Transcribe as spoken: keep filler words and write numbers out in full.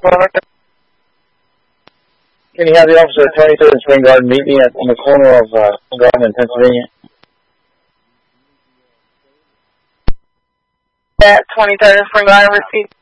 Can you have the officer at twenty-third and Spring Garden meet me at, on the corner of uh, Spring Garden and Pennsylvania? At twenty-third and Spring Garden, receipt.